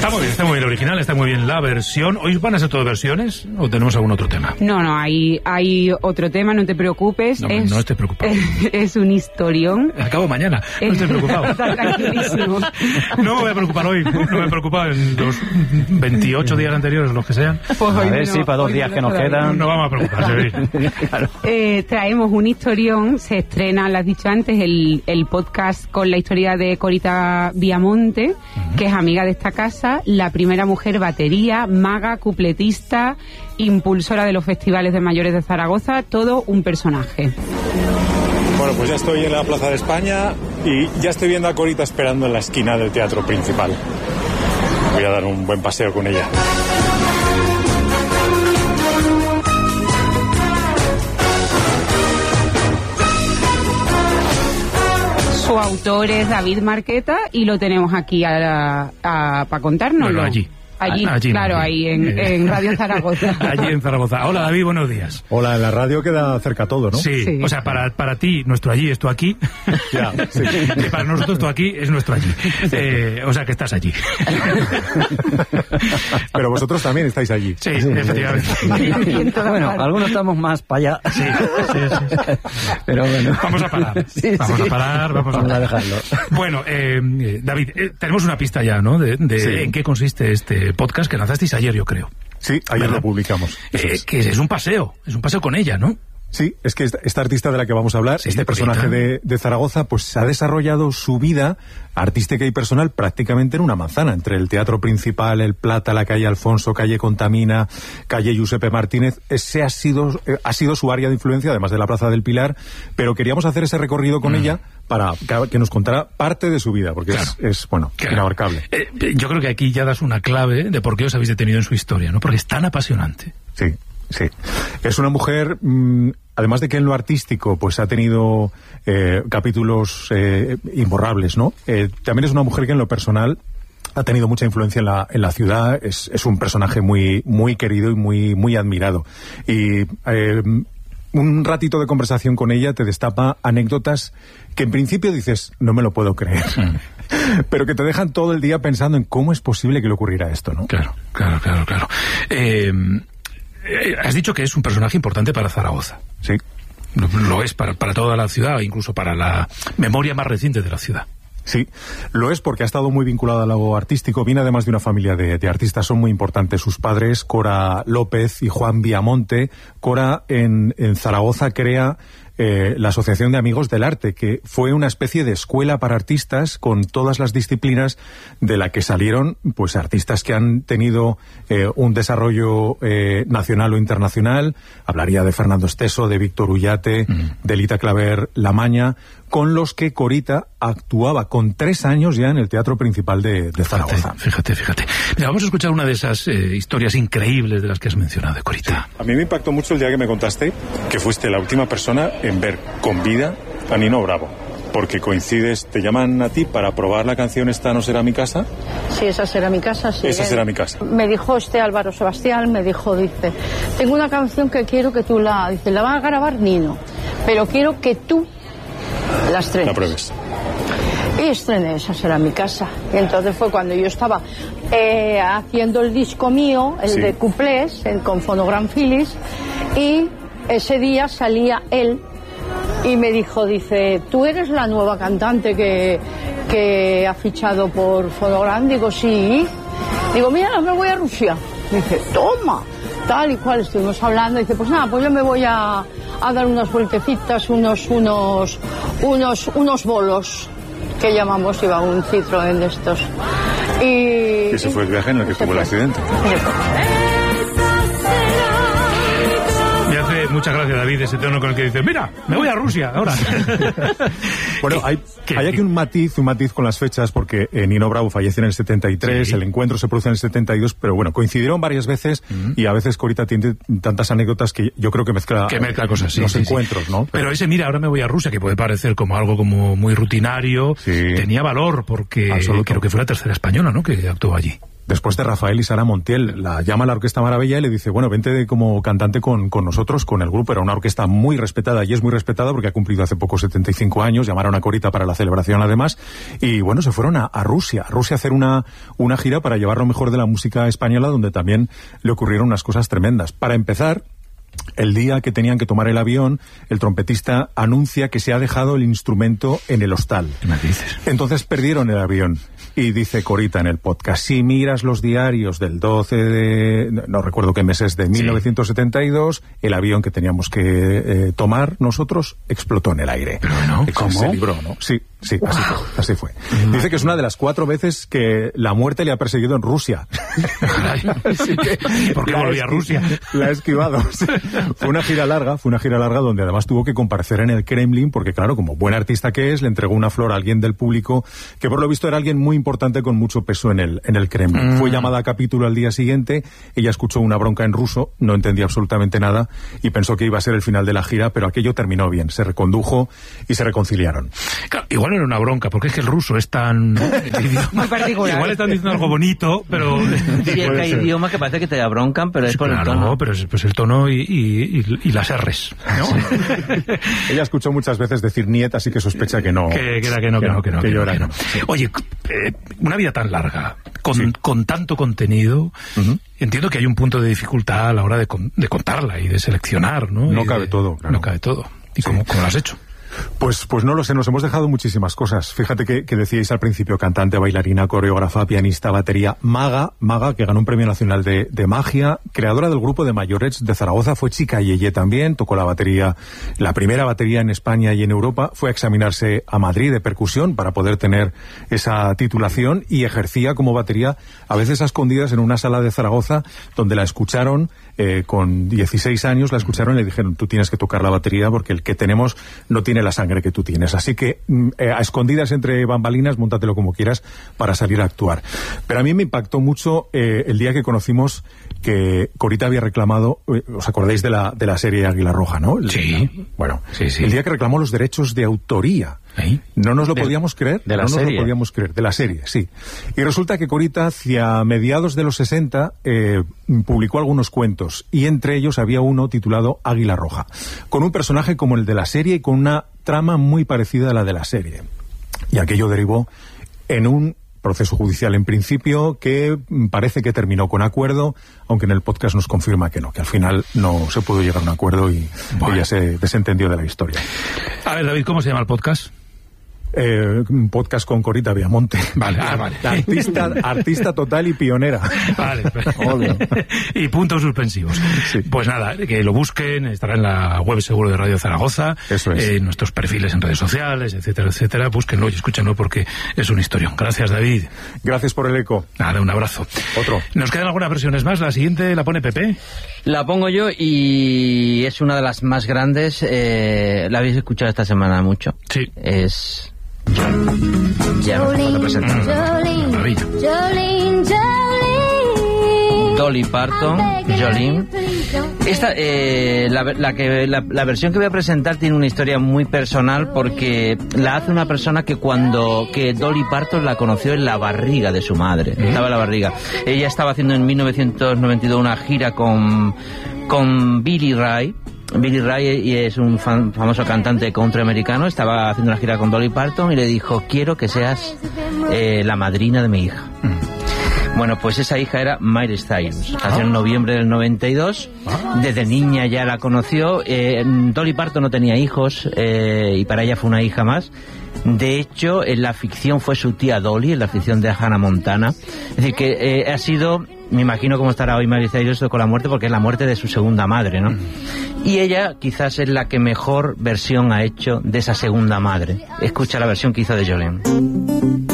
Está muy bien original, está muy bien la versión. ¿Hoy van a ser todas versiones o tenemos algún otro tema? No, hay otro tema, no te preocupes. No estoy preocupado. Es un historión. Acabo mañana, no estoy preocupado. Está tranquilísimo. No me voy a preocupar hoy, no me he preocupado en los 28 días anteriores, los que sean. Pues a ver si para 2 días que nos quedan. No vamos a preocuparse. Claro. Traemos un historión, se estrena, lo has dicho antes, el podcast con la historia de Corita Viamonte, que es amiga de esta casa, la primera mujer batería, maga, cupletista, impulsora de los festivales de mayores de Zaragoza, todo un personaje. Bueno, pues ya estoy en la Plaza de España y ya estoy viendo a Corita esperando en la esquina del Teatro Principal. Voy a dar un buen paseo con ella. Su autor es David Marqueta y lo tenemos aquí para contárnoslo. Bueno, allí, claro, ahí en Radio Zaragoza. Allí en Zaragoza. Hola, David, buenos días. Hola, en la radio queda cerca todo, ¿no? Sí. O sea, para ti, nuestro allí es tu aquí. Ya, sí. Y para nosotros tu aquí es nuestro allí. O sea, que estás allí. Pero vosotros también estáis allí. Sí, efectivamente. Bueno, algunos estamos más para allá. Sí. Pero bueno. Vamos a parar. Vamos a dejarlo. Bueno, David, tenemos una pista ya, ¿no? De en qué consiste este podcast que lanzasteis ayer, yo creo. Sí, ayer lo publicamos. Que es un paseo con ella, ¿no? Sí, es que esta artista de la que vamos a hablar, este personaje de Zaragoza, pues ha desarrollado su vida artística y personal prácticamente en una manzana, entre el Teatro Principal, el Plata, la calle Alfonso, calle Contamina, calle Giuseppe Martínez. Ese ha sido su área de influencia, además de la Plaza del Pilar, pero queríamos hacer ese recorrido con ella para que nos contara parte de su vida, porque es inabarcable. Yo creo que aquí ya das una clave de por qué os habéis detenido en su historia, ¿no? Porque es tan apasionante. Sí. Es una mujer, además de que en lo artístico pues ha tenido capítulos imborrables, ¿no? También es una mujer que en lo personal ha tenido mucha influencia en la ciudad. Es un personaje muy, muy querido y muy, muy admirado. Y un ratito de conversación con ella te destapa anécdotas que en principio dices, no me lo puedo creer. Pero que te dejan todo el día pensando en cómo es posible que le ocurriera esto, ¿no? Claro. Has dicho que es un personaje importante para Zaragoza. Sí. Lo es para toda la ciudad, incluso para la memoria más reciente de la ciudad. Sí, lo es porque ha estado muy vinculado al lado artístico. Viene además de una familia de artistas, son muy importantes sus padres, Cora López y Juan Viamonte. Cora en Zaragoza crea la Asociación de Amigos del Arte, que fue una especie de escuela para artistas con todas las disciplinas de la que salieron pues artistas que han tenido un desarrollo nacional o internacional. Hablaría de Fernando Esteso, de Víctor Ullate, de Lita Claver Lamaña, con los que Corita actuaba con 3 años ya en el Teatro Principal de Zaragoza. Fíjate. Mira, vamos a escuchar una de esas historias increíbles de las que has mencionado de Corita. Sí. A mí me impactó mucho el día que me contaste que fuiste la última persona en ver con vida a Nino Bravo. Porque coincides, te llaman a ti para probar la canción Esta no será mi casa. Sí, esa será mi casa, sí. Esa será mi casa. Me dijo Álvaro Sebastián, dice, tengo una canción que quiero que tú la va a grabar Nino, pero quiero que tú la estrenes. La pruebes. Y estrené Esa será mi casa. Y entonces fue cuando yo estaba haciendo el disco mío, el de cuplés, con Phonogram Phillips, y ese día salía él y me dijo, dice, ¿tú eres la nueva cantante que ha fichado por Phonogram? Digo, sí. Digo, mira, me voy a Rusia. Dice, toma, tal y cual, estuvimos hablando. Dice, pues nada, pues yo me voy a dar unas vueltecitas, unos bolos, que llamamos, iba un Citroën de estos. Y ese fue el viaje en el que tuvo el accidente. Me hace mucha gracia, David, ese tono con el que dice, mira, me voy a Rusia ahora. Bueno, hay aquí un matiz con las fechas, porque Nino Bravo fallece en el 73, el encuentro se produce en el 72, pero bueno, coincidieron varias veces y a veces Corita tiene tantas anécdotas que yo creo que mezcla cosas, los encuentros, ¿no? Pero ese, mira, ahora me voy a Rusia, que puede parecer como algo como muy rutinario, tenía valor, porque creo que fue la tercera española, ¿no?, que actuó allí. después de Rafael y Sara Montiel. La llama a la Orquesta Maravilla y le dice, bueno, vente como cantante con nosotros, con el grupo. Era una orquesta muy respetada y es muy respetada porque ha cumplido hace poco 75 años. Llamaron a Corita para la celebración además. Y bueno, se fueron a Rusia a hacer una gira para llevar lo mejor de la música española, donde también le ocurrieron unas cosas tremendas. Para empezar, el día que tenían que tomar el avión, el trompetista anuncia que se ha dejado el instrumento en el hostal. ¿Qué me dices? Entonces perdieron el avión. Y dice Corita en el podcast, si miras los diarios del 12 de... no recuerdo qué meses, de 1972, el avión que teníamos que tomar nosotros explotó en el aire. Pero bueno, ¿cómo? Se libró, ¿no? Sí, wow. Así fue. Dice que es una de las 4 veces que la muerte le ha perseguido en Rusia. ¿Por qué volví a Rusia? La ha esquivado. Sí. Fue una gira larga donde además tuvo que comparecer en el Kremlin, porque claro, como buen artista que es, le entregó una flor a alguien del público, que por lo visto era alguien muy importante con mucho peso en el Kremlin. Fue llamada a capítulo al día siguiente, ella escuchó una bronca en ruso, no entendía absolutamente nada y pensó que iba a ser el final de la gira, pero aquello terminó bien, se recondujo y se reconciliaron. Claro, igual no era una bronca, porque es que el ruso es tan... muy particular. Igual están diciendo algo bonito, pero... Sí, es que hay idiomas que parece que te abroncan, pero es por el tono. No, pero es el tono y las R's, ¿no? Ella escuchó muchas veces decir niet, así que sospecha que no. Que yo era no. Oye, una vida tan larga, con tanto contenido, entiendo que hay un punto de dificultad a la hora de contarla y de seleccionar, ¿no? No cabe todo, claro. No cabe todo. ¿Y cómo lo has hecho? Pues no lo sé, nos hemos dejado muchísimas cosas. Fíjate que decíais al principio, cantante, bailarina, coreógrafa, pianista, batería, maga, que ganó un premio nacional de magia, creadora del grupo de Mayorets de Zaragoza, fue chica Yeye también, tocó la batería, la primera batería en España y en Europa, fue a examinarse a Madrid de percusión para poder tener esa titulación y ejercía como batería a veces a escondidas en una sala de Zaragoza donde la escucharon, con 16 años la escucharon y le dijeron, tú tienes que tocar la batería porque el que tenemos no tiene la sangre que tú tienes, así que a escondidas entre bambalinas, móntatelo como quieras para salir a actuar. Pero a mí me impactó mucho el día que conocimos que Corita había reclamado, ¿os acordáis de la serie Águila Roja, no? Sí. Bueno, sí. El día que reclamó los derechos de autoría. ¿Eh? No nos lo podíamos creer. De la serie. Nos lo podíamos creer, de la serie, sí. Y resulta que Corita, hacia mediados de los 60, publicó algunos cuentos, y entre ellos había uno titulado Águila Roja, con un personaje como el de la serie y con una trama muy parecida a la de la serie. Y aquello derivó en un proceso judicial en principio que parece que terminó con acuerdo, aunque en el podcast nos confirma que no, que al final no se pudo llegar a un acuerdo y ella se desentendió de la historia. A ver, David, ¿cómo se llama el podcast? Un podcast con Corita Viamonte. Vale. Artista total y pionera. Vale. Y puntos suspensivos. Sí. Pues nada, que lo busquen, estará en la web seguro de Radio Zaragoza, eso es. Nuestros perfiles en redes sociales, etcétera, búsquenlo y escúchenlo porque es una historia. Gracias, David. Gracias por el eco. Nada, un abrazo. Otro. ¿Nos quedan algunas versiones más? La siguiente la pone Pepe. La pongo yo y es una de las más grandes. La habéis escuchado esta semana mucho. Sí. Es... Ya no puedo presentar. Maravilla. Dolly Parton, Jolene. Esta, la versión que voy a presentar tiene una historia muy personal porque la hace una persona que Dolly Parton la conoció en la barriga de su madre. Estaba en la barriga. Ella estaba haciendo en 1992 una gira con Billy Ray. Billy Ray es un famoso cantante country americano. Estaba haciendo una gira con Dolly Parton y le dijo, quiero que seas la madrina de mi hija. Bueno, pues esa hija era Miley Cyrus. Nació en noviembre del 92. Desde niña ya la conoció. Dolly Parton no tenía hijos y para ella fue una hija más. De hecho, en la ficción fue su tía Dolly, en la ficción de Hannah Montana. Es decir, que ha sido, me imagino cómo estará hoy Miley Cyrus con la muerte, porque es la muerte de su segunda madre, ¿no? Y ella quizás es la que mejor versión ha hecho de esa segunda madre. Escucha la versión que hizo de Jolene.